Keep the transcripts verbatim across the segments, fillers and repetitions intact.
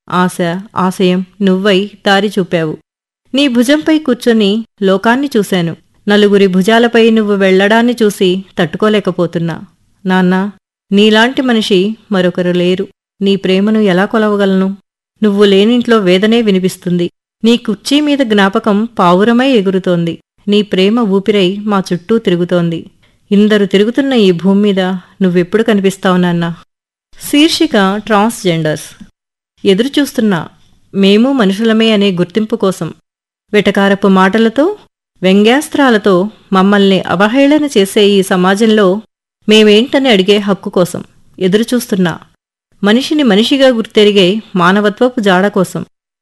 ఆశ, ఆశయం నువ్వై దారి చూపావు. నీ భుజంపై కూర్చొని లోకాన్ని చూశాను. నలుగురి భుజాలపై నువ్వు వెళ్లడాన్ని చూసి తట్టుకోలేకపోతున్నా. నాన్నా, నీలాంటి మనిషి మరొకరు లేరు. నీ ప్రేమను ఎలా కొలవగలను? నువ్వు లేనింట్లో వేదనే వినిపిస్తుంది. నీ కుర్చీమీద జ్ఞాపకం పావురమై ఎగురుతోంది. నీ ప్రేమ ఊపిరై మా చుట్టూ తిరుగుతోంది. ఇందరు తిరుగుతున్న ఈ భూమ్మీద నువ్వెప్పుడు కనిపిస్తావు నాన్నా? శీర్షిక ట్రాన్స్జెండర్స్. ఎదురుచూస్తున్నా మేము మనుషులమే అనే గుర్తింపు కోసం. వెటకారపు మాటలతో, వ్యంగ్యాస్త్రాలతో మమ్మల్ని అవహేళన చేసే ఈ సమాజంలో మేమేంటని అడిగే హక్కు కోసం ఎదురుచూస్తున్నా. మనిషిని మనిషిగా గుర్తెరిగే మానవత్వపు జాడ కోసం.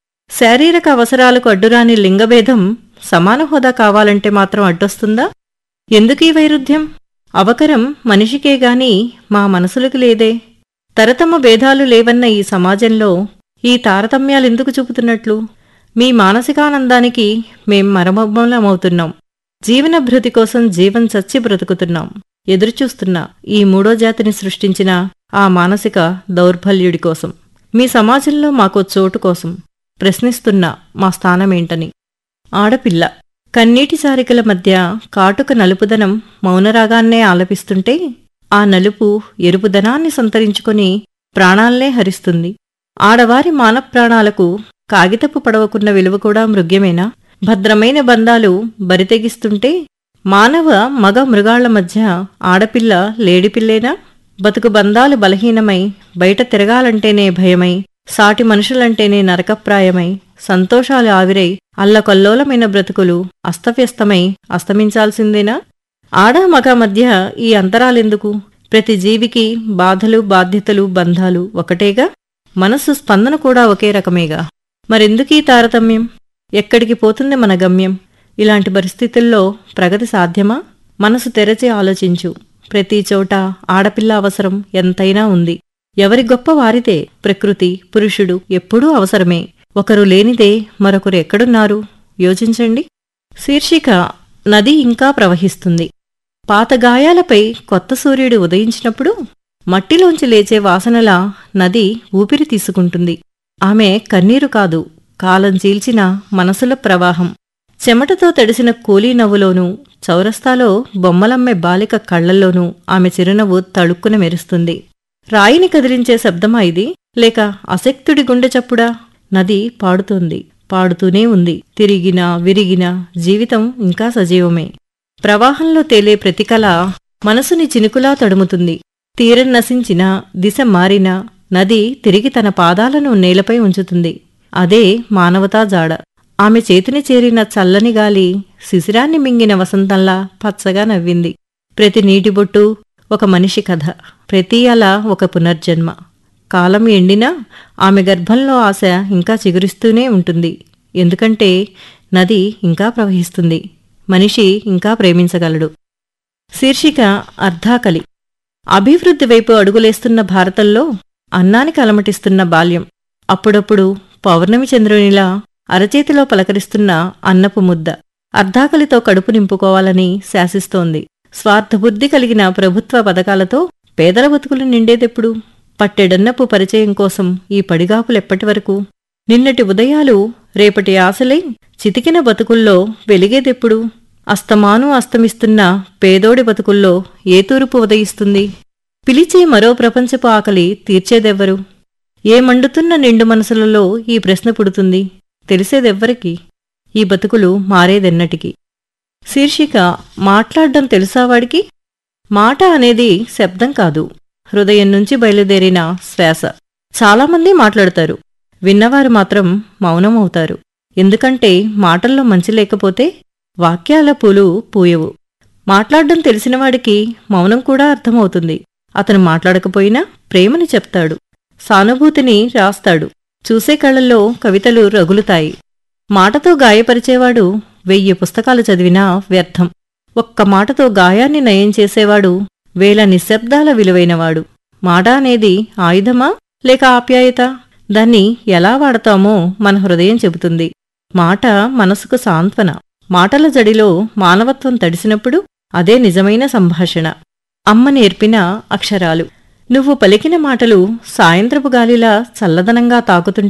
శారీరక అవసరాలకు అడ్డురాని లింగభేదం సమాన హోదా కావాలంటే మాత్రం అడ్డొస్తుందా? ఎందుకీ వైరుధ్యం? అవకరం మనిషికేగాని మా మనసులకు లేదే. తరతమ భేదాలు లేవన్న ఈ సమాజంలో ఈ తారతమ్యాలెందుకు చూపుతున్నట్లు? మీ మానసికానందానికి మేం మరమబ్బలమవుతున్నాం. జీవనభృతి కోసం జీవం చచ్చి బ్రతుకుతున్నాం. ఎదురుచూస్తున్నా ఈ మూడో జాతిని సృష్టించిన ఆ మానసిక దౌర్బల్యుడి కోసం. మీ సమాజంలో మాకో చోటు కోసం. ప్రశ్నిస్తున్నా మా స్థానమేంటని. ఆడపిల్ల. కన్నీటి సారికల మధ్య కాటుక నలుపుదనం మౌనరాగాన్నే ఆలపిస్తుంటే ఆ నలుపు ఎరుపుదనాన్ని సంతరించుకొని ప్రాణాల్నే హరిస్తుంది. ఆడవారి మానప్రాణాలకు కాగితపు పడవకున్న విలువ కూడా మృగ్యమేనా? భద్రమైన బంధాలు బరితెగిస్తుంటే మానవ మగ మృగాళ్ల మధ్య ఆడపిల్ల లేడిపిల్లేనా? బతుకు బంధాలు బలహీనమై బయట తిరగాలంటేనే భయమై, సాటి మనుషులంటేనే నరకప్రాయమై, సంతోషాలు ఆవిరై అల్లకల్లోలమైన బ్రతుకులు అస్తవ్యస్తమై అస్తమించాల్సిందేనా? ఆడా మగ మధ్య ఈ అంతరాలెందుకు? ప్రతి జీవికి బాధలు, బాధ్యతలు, బంధాలు ఒకటేగా. మనస్సు స్పందన కూడా ఒకే రకమేగా. మరెందుకీ తారతమ్యం? ఎక్కడికి పోతుంది మన గమ్యం? ఇలాంటి పరిస్థితుల్లో ప్రగతి సాధ్యమా? మనసు తెరచి ఆలోచించు. ప్రతి చోట ఆడపిల్ల అవసరం ఎంతైనా ఉంది. ఎవరి గొప్ప వారిదే. ప్రకృతి, పురుషుడు ఎప్పుడూ అవసరమే. ఒకరు లేనిదే మరొకరు ఎక్కడున్నారు? యోచించండి. శీర్షిక నది ఇంకా ప్రవహిస్తుంది. పాత గాయాలపై కొత్త సూర్యుడు ఉదయించినప్పుడు మట్టిలోంచి లేచే వాసనలా నది ఊపిరి తీసుకుంటుంది. ఆమె కన్నీరు కాదు, కాలం చీల్చిన మనసుల ప్రవాహం. చెమటతో తడిసిన కూలీ నవ్వులోనూ, చౌరస్తాలో బొమ్మలమ్మే బాలిక కళ్లల్లోనూ ఆమె చిరునవ్వు తళుక్కున మెరుస్తుంది. రాయిని కదిలించే శబ్దమా ఇది? లేక అశక్తుడి గుండె చప్పుడా? నది పాడుతోంది, పాడుతూనే ఉంది. తిరిగినా విరిగినా జీవితం ఇంకా సజీవమే. ప్రవాహంలో తేలే ప్రతికల మనసుని చినుకులా తడుముతుంది. తీరం నశించినా, దిశ మారినా నది తిరిగి తన పాదాలను నేలపై ఉంచుతుంది. అదే మానవతా జాడ. ఆమె చేతిని చేరిన చల్లని గాలి శిశిరాన్ని మింగిన వసంతంలా పచ్చగా నవ్వింది. ప్రతి నీటిబొట్టు ఒక మనిషి కథ, ప్రతి అల ఒక పునర్జన్మ. కాలం ఎండినా ఆమె గర్భంలో ఆశ ఇంకా చిగురిస్తూనే ఉంటుంది. ఎందుకంటే నది ఇంకా ప్రవహిస్తుంది. మనిషి ఇంకా ప్రేమించగలడు. శీర్షిక అర్ధాకలి. అభివృద్ధి వైపు అడుగులేస్తున్న భారతంలో అన్నానికి అలమటిస్తున్న బాల్యం. అప్పుడప్పుడు పౌర్ణమి చంద్రునిలా అరచేతిలో పలకరిస్తున్న అన్నపు ముద్ద అర్ధాకలితో కడుపు నింపుకోవాలని శాసిస్తోంది. స్వార్థబుద్ధి కలిగిన ప్రభుత్వ పథకాలతో పేదల బతుకులు నిండేదెప్పుడు? పట్టెడన్నపు పరిచయం కోసం ఈ పడిగాపులెప్పటివరకు? నిన్నటి ఉదయాలు రేపటి ఆశలై చితికిన బతుకుల్లో వెలిగేదెప్పుడు? అస్తమాను అస్తమిస్తున్న పేదోడి బతుకుల్లో ఏ తూర్పు ఉదయిస్తుంది? పిలిచే మరో ప్రపంచపు ఆకలి తీర్చేదెవ్వరు? ఏ మండుతున్న నిండు మనసులలో ఈ ప్రశ్న పుడుతుంది? తెలిసేదెవ్వరికి? ఈ బతుకులు మారేదెన్నటికి? శీర్షిక మాట్లాడ్డం తెలుసావాడికి? మాట అనేది శబ్దం కాదు, హృదయం నుంచి బయలుదేరిన శ్వాస. చాలామంది మాట్లాడతారు, విన్నవారు మాత్రం మౌనమవుతారు. ఎందుకంటే మాటల్లో మంచి లేకపోతే వాక్యాల పూలు పూయవు. మాట్లాడ్డం తెలిసినవాడికి మౌనం కూడా అర్థమవుతుంది. అతను మాట్లాడకపోయినా ప్రేమని చెప్తాడు, సానుభూతిని రాస్తాడు. చూసే కళ్ళల్లో కవితలు రగులుతాయి. మాటతో గాయపరిచేవాడు వెయ్యి పుస్తకాలు చదివినా వ్యర్థం. ఒక్క మాటతో గాయాన్ని నయం చేసేవాడు వేల నిశ్శబ్దాల విలువైనవాడు. మాట అనేది ఆయుధమా లేక ఆప్యాయత? దాన్ని ఎలా వాడతామో మన హృదయం చెబుతుంది. మాట మనసుకు సాంత్వన. మాటల జడిలో మానవత్వం తడిసినప్పుడు అదే నిజమైన సంభాషణ. అమ్మ నేర్పిన అక్షరాలు. నువ్వు పలికిన మాటలు సాయంత్రపు గాలిలా చల్లదనంగా తాకుతుంటే